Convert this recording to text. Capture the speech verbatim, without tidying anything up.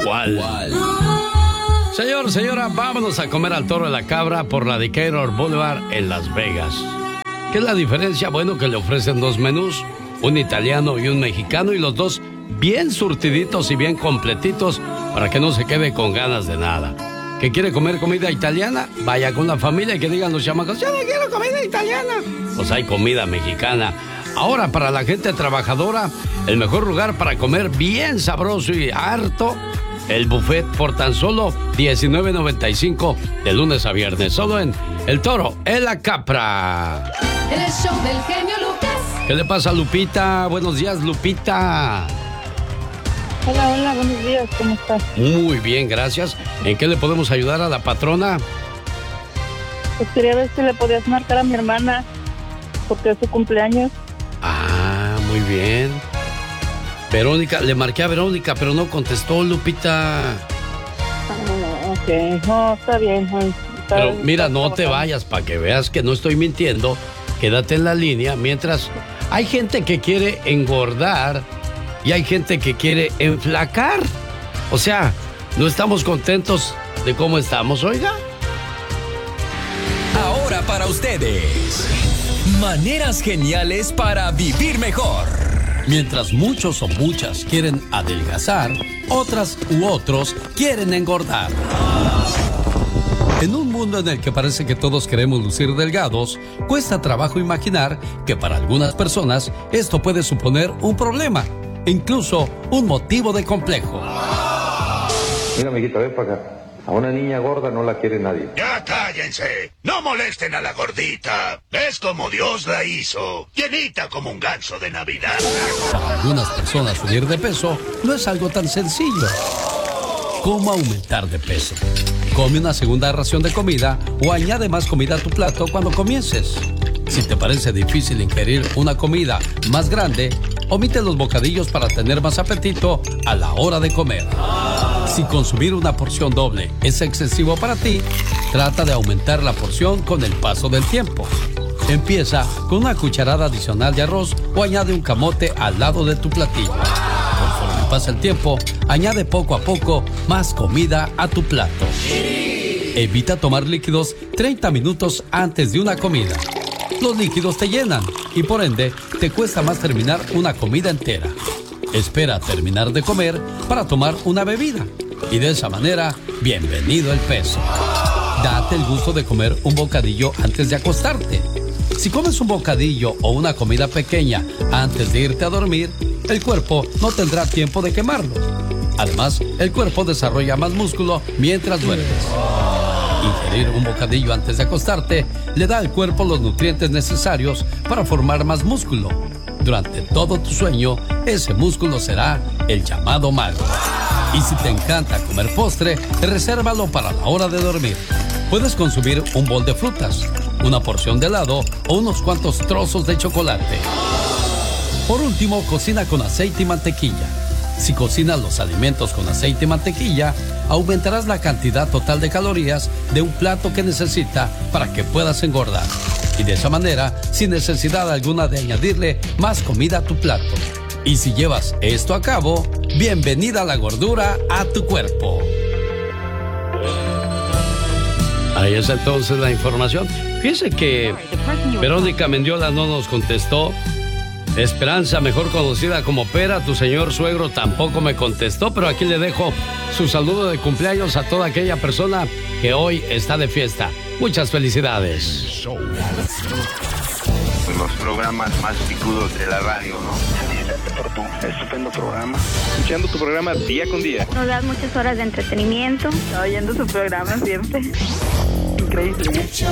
¿Cuál? ¿Cuál? Señor, señora, vámonos a comer al Toro de la Cabra por la Decatur Boulevard en Las Vegas. ¿Qué es la diferencia? Bueno, que le ofrecen dos menús, un italiano y un mexicano, y los dos bien surtiditos y bien completitos para que no se quede con ganas de nada. ¿Que quiere comer comida italiana? Vaya con la familia y que digan los chamacos, yo no quiero comida italiana. Pues hay comida mexicana. Ahora, para la gente trabajadora, el mejor lugar para comer bien sabroso y harto, el buffet por tan solo diecinueve noventa y cinco de lunes a viernes, solo en El Toro, en la Capra. El show del genio Lucas. ¿Qué le pasa, Lupita? Buenos días, Lupita. Hola, hola, buenos días, ¿cómo estás? Muy bien, gracias. ¿En qué le podemos ayudar a la patrona? Pues quería ver si le podías marcar a mi hermana, porque es su cumpleaños. Ah, muy bien. Verónica, le marqué a Verónica, pero no contestó, Lupita. Ah, ok, no, está bien. Está, Pero mira, está no te trabajando. vayas para que veas que no estoy mintiendo. Quédate en la línea mientras hay gente que quiere engordar y hay gente que quiere enflacar. O sea, no estamos contentos de cómo estamos, oiga. Ahora para ustedes, maneras geniales para vivir mejor. Mientras muchos o muchas quieren adelgazar, otras u otros quieren engordar. En un mundo en el que parece que todos queremos lucir delgados, cuesta trabajo imaginar que para algunas personas esto puede suponer un problema, incluso un motivo de complejo. Mira, amiguita, ven para acá. A una niña gorda no la quiere nadie. ¡Ya cállense! ¡No molesten a la gordita! ¿Ves cómo Dios la hizo? Llenita como un ganso de Navidad. Para algunas personas subir de peso no es algo tan sencillo. ¿Cómo aumentar de peso? Come una segunda ración de comida o añade más comida a tu plato cuando comiences. Si te parece difícil ingerir una comida más grande, omite los bocadillos para tener más apetito a la hora de comer. Si consumir una porción doble es excesivo para ti, trata de aumentar la porción con el paso del tiempo. Empieza con una cucharada adicional de arroz o añade un camote al lado de tu platillo. Conforme pasa el tiempo, añade poco a poco más comida a tu plato. Evita tomar líquidos treinta minutos antes de una comida. Los líquidos te llenan y por ende te cuesta más terminar una comida entera. Espera a terminar de comer para tomar una bebida y de esa manera, bienvenido el peso. Date el gusto de comer un bocadillo antes de acostarte. Si comes un bocadillo o una comida pequeña antes de irte a dormir, el cuerpo no tendrá tiempo de quemarlo. Además, el cuerpo desarrolla más músculo mientras duermes. Ingerir un bocadillo antes de acostarte le da al cuerpo los nutrientes necesarios para formar más músculo. Durante todo tu sueño, ese músculo será el llamado mago. Y si te encanta comer postre, resérvalo para la hora de dormir. Puedes consumir un bol de frutas, una porción de helado o unos cuantos trozos de chocolate. Por último, cocina con aceite y mantequilla. Si cocinas los alimentos con aceite y mantequilla, aumentarás la cantidad total de calorías de un plato que necesita para que puedas engordar. Y de esa manera, sin necesidad alguna de añadirle más comida a tu plato. Y si llevas esto a cabo, bienvenida la gordura a tu cuerpo. Ahí es entonces la información. Fíjese que Verónica Mendiola no nos contestó. Esperanza, mejor conocida como Pera, tu señor suegro, tampoco me contestó, pero aquí le dejo su saludo de cumpleaños a toda aquella persona que hoy está de fiesta. Muchas felicidades. Los programas más picudos de la radio, ¿no? Felicidades por tu estupendo programa. Escuchando tu programa día con día. Nos das muchas horas de entretenimiento. Oyendo su programa siempre. Increíble.